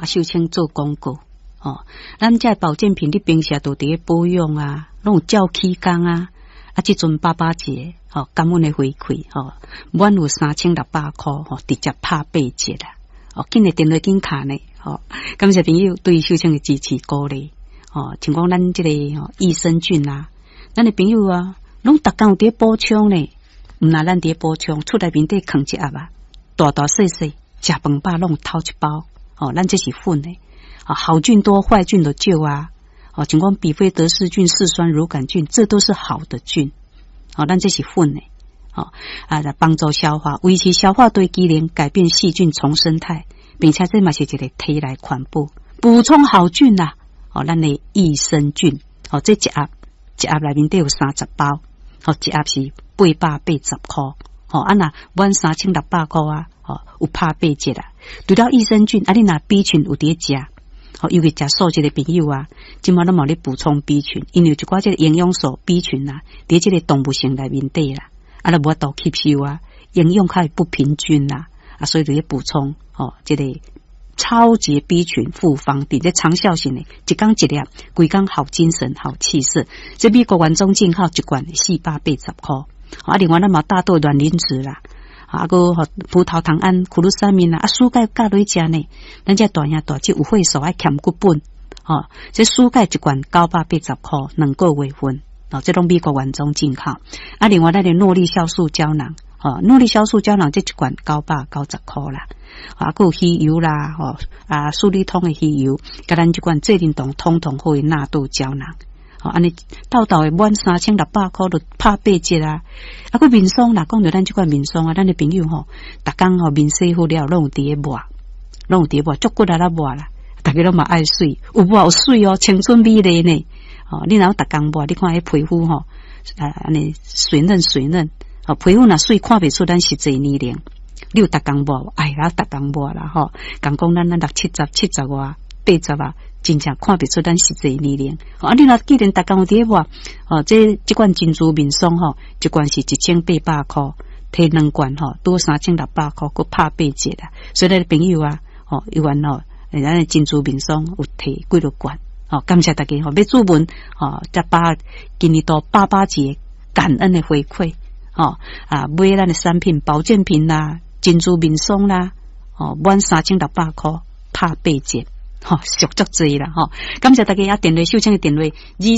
秀清做广告咱这保健品你平时都伫保养啊，拢有照起工啊，即阵爸爸节感恩的回馈满有3600块直接拍8折啦紧来电话紧卡呢感谢朋友对秀清的支持鼓励像讲咱这个益生菌啊，咱的朋友啊，拢逐工有伫补充呢，毋那咱伫补充，厝内面底放一盒啊，大大细细食饭饱拢偷一包咱这是粉的好菌多，坏菌都少啊像讲比菲德氏菌、嗜酸乳杆菌，这都是好的菌咱这是粉的帮助消化，维持消化对机能，改变细菌重生态，并且这嘛是一个体内环保补充好菌啊咱的益生菌这一盒内面都有30包一盒是880块那满3600块啊有拍8折啦。除了益生菌你若 B 群有伫食尤其食素质的朋友啊，今嘛都冇咧补充 B 群，因为有一寡这个营养素 B 群啊伫这个动物性内面底啦都无法度吸收啊，营养较不平均啦所以就要补充这个超级 B 群复方伫这长效型的，一天一粒，规工好精神好气色。这美国原装进口一罐480块另外咱嘛大豆卵磷脂啦个葡萄糖胺、苦鲁沙明啊蔬钙加落去食呢，咱这大兄大姐有血素爱欠骨本这蔬钙一罐980块2个月份这拢美国原装进口另外咱的诺丽酵素胶囊诺丽酵素胶囊这一罐990块啦还有鱼油啦苏利通的鱼油甲咱这罐最灵动通好的纳豆胶囊安尼豆的满3600块就拍8折啊个面霜啦，讲到咱这款面霜咱的朋友逐工面洗好了拢有伫抹，足骨啦抹啦，大家拢嘛爱水，有抹有水青春美丽呢你若逐工抹，你看迄皮肤安尼水嫩皮肤若水看袂出咱实际年龄，你有逐工抹逐工抹啦讲咱60、70外80啊真正看不出咱实际年龄你若既然逐工有伫抹这罐珍珠面霜一罐是1800块，摕2罐多3600块，佮拍8折啦。所以咱朋友啊一罐咱的珍珠面霜有摕几多罐感谢大家要注文再把今年到88节感恩的回馈买咱的产品保健品啦、珍珠面霜啦满3600块拍8折俗足济啦感谢大家电话秀清的电话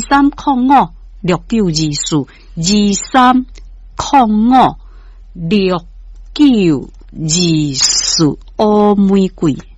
23056924 23056924乌玫瑰。